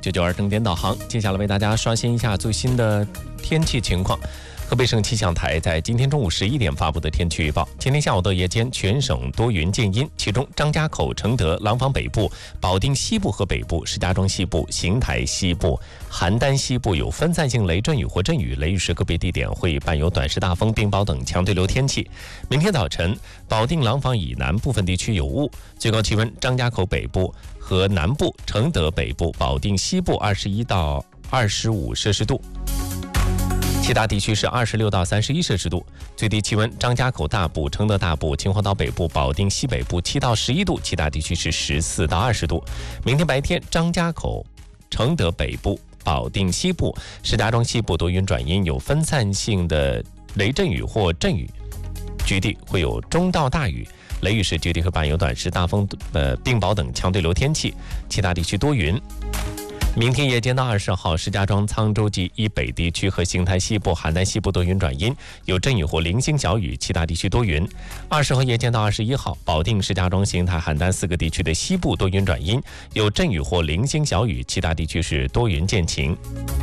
992正点导航，接下来为大家刷新一下最新的天气情况。河北省气象台在今天中午11点发布的天气预报：今天下午到夜间，全省多云见阴，其中张家口、承德、廊坊北部、保定西部和北部、石家庄西部、邢台西部、邯郸西部有分散性雷阵雨或阵雨，雷雨时个别地点会伴有短时大风、冰雹等强对流天气。明天早晨，保定、廊坊以南部分地区有雾，最高气温张家口北部和南部、承德北部、保定西部21到25摄氏度。其他地区是26到31摄氏度，最低气温张家口大部、承德大部、秦皇岛北部、保定西北部7到11度，其他地区是14到20度。明天白天，张家口、承德北部、保定西部、石家庄西部多云转阴，有分散性的雷阵雨或阵雨，局地会有中到大雨，雷雨时局地会伴有短时大风、冰雹等强对流天气，其他地区多云。明天夜间到20号，石家庄、沧州及以北地区和邢台西部、邯郸西部多云转阴，有阵雨或零星小雨，其他地区多云。20号夜间到21号，保定、石家庄、邢台、邯郸4个地区的西部多云转阴，有阵雨或零星小雨，其他地区是多云见晴。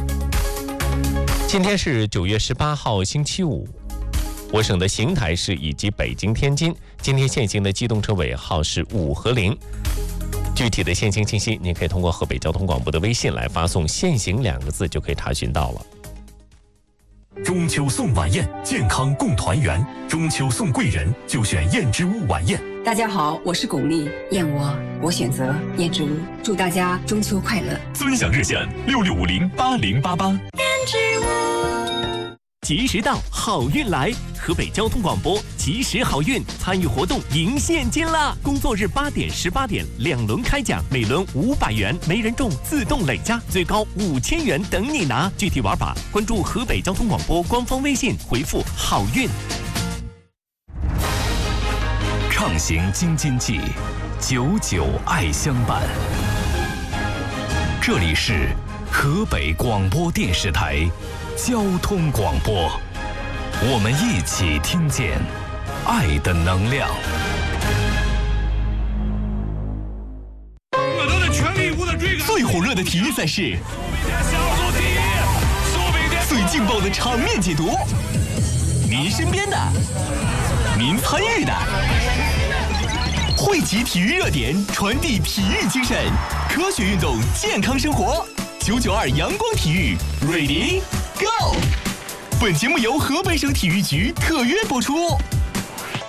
今天是9月18号，星期五。我省的邢台市以及北京、天津今天限行的机动车尾号是5和0。具体的限行信息，您可以通过河北交通广播的微信来发送"限行"2个字，就可以查询到了。 中秋送晚宴，健康共团圆。中秋送贵人，就选燕之屋晚宴。 大家好，我是巩俐，燕窝我选择燕之屋，祝大家中秋快乐。 尊享热线66508088。 燕之屋。 及时到，好运来！河北交通广播及时好运参与活动赢现金啦！工作日8点、18点2轮开奖，每轮500元，没人中自动累加，最高5000元等你拿。具体玩法关注河北交通广播官方微信，回复“好运”。 畅行京津冀，久久爱相伴。这里是河北广播电视台交通广播，我们一起听见爱的能量。 我都在全力以赴的追赶最火热的体育赛事，最劲爆的场面解读，您身边的，您参与的，汇集体育热点，传递体育精神，科学运动，健康生活。992阳光体育 ，Ready Go！ 本节目由河北省体育局特约播出。